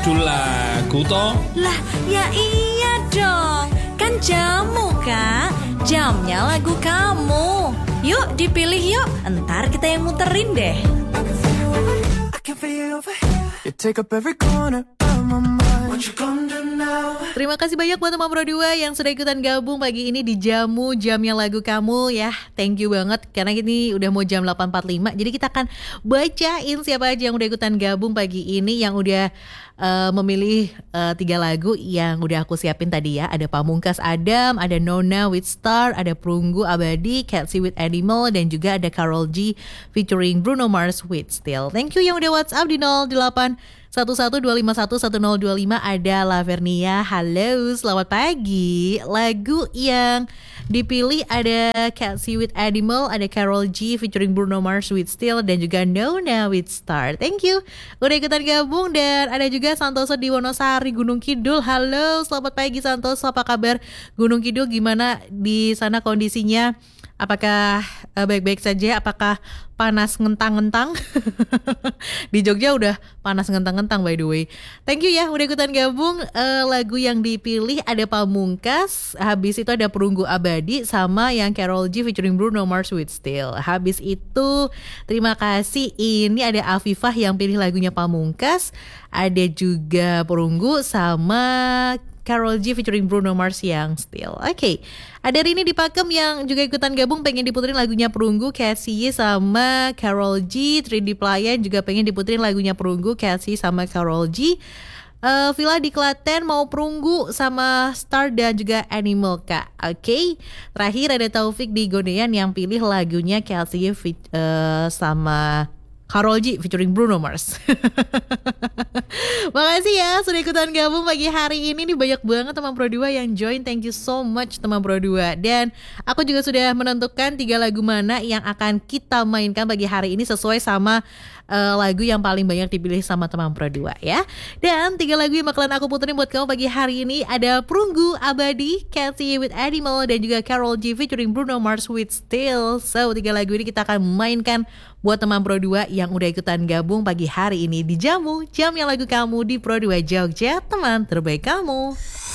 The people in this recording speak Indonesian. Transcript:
judul lagu toh. Lah, ya iya dong. Kan jamu, Kak. Jamnya lagu kamu. Yuk dipilih yuk. Entar kita yang muterin deh. I can feel you take up every corner of my mind. What you gonna do now? Terima kasih banyak buat teman Pro 2 yang sudah ikutan gabung pagi ini di Jamu Jamnya Lagu Kamu ya. Thank you banget karena ini udah mau jam 8.45. Jadi kita akan bacain siapa aja yang udah ikutan gabung pagi ini, yang udah memilih 3 lagu yang udah aku siapin tadi ya. Ada Pamungkas Adam, ada Nona with Star, ada Perunggu Abadi, Kelsey with Animal, dan juga ada Karol G featuring Bruno Mars with Still. Thank you yang udah WhatsApp di 08 11-251-1025. Ada Lavernia, halo selamat pagi. Lagu yang dipilih ada Kelsey with Animal, ada Karol G featuring Bruno Mars with Still, dan juga Nona with Star. Thank you udah ikutan gabung. Dan ada juga Santoso di Wonosari, Gunung Kidul. Halo selamat pagi Santoso, apa kabar Gunung Kidul? Gimana di sana kondisinya? Apakah baik-baik saja? Apakah panas ngentang-ngentang? Di Jogja udah panas ngentang-ngentang by the way. Thank you ya udah ikutan gabung. Lagu yang dipilih ada Pamungkas, habis itu ada Perunggu Abadi, sama yang Karol G featuring Bruno Mars with Still. Habis itu terima kasih, ini ada Afifah yang pilih lagunya Pamungkas, ada juga Perunggu sama Karol G featuring Bruno Mars yang Still. Oke. Ada Rini di Pakem yang juga ikutan gabung, pengen diputerin lagunya Perunggu, Cassie sama Karol G. 3D Pelayan juga pengen diputerin lagunya Perunggu, Cassie sama Karol G. Villa di Klaten mau Perunggu sama Star dan juga Animal Kak. Oke. Terakhir ada Taufik di Godean yang pilih lagunya Cassie sama Karol G featuring Bruno Mars. Makasih ya sudah ikutan gabung pagi hari ini. Nih banyak banget teman Pro 2 yang join. Thank you so much teman Pro 2. Dan aku juga sudah menentukan 3 lagu mana yang akan kita mainkan pagi hari ini sesuai sama lagu yang paling banyak dipilih sama teman Pro 2 ya. Dan 3 lagu yang bakalan aku puterin buat kamu pagi hari ini ada Perunggu Abadi, Kelsey with Animal, dan juga Karol G featuring Bruno Mars with Still. So 3 lagu ini kita akan mainkan buat teman Pro 2 yang udah ikutan gabung pagi hari ini di Jamu Jamnya Lagu Kamu di Pro 2 Jogja, teman terbaik kamu.